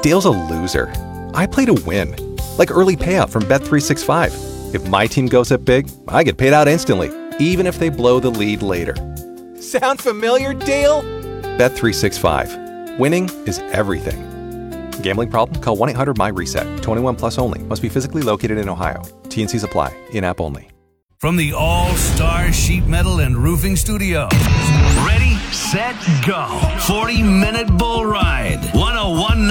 Dale's a loser. I play to win. Like early payout from Bet365. If my team goes up big, I get paid out instantly, even if they blow the lead later. Sound familiar, Dale? Bet365. Winning is everything. Gambling problem? Call 1-800-MY-RESET. 21 plus only. Must be physically located in Ohio. T&Cs apply. In-app only. From the All-Star Sheet Metal and Roofing Studios. Ready, set, go. 40-minute bull ride. 1019